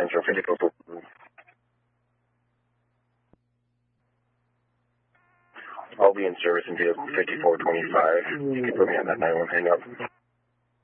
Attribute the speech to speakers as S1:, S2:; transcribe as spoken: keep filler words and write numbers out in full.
S1: Central fifty-four. I'll be in service until fifty-four twenty-five. You can put me on that nine one hang up.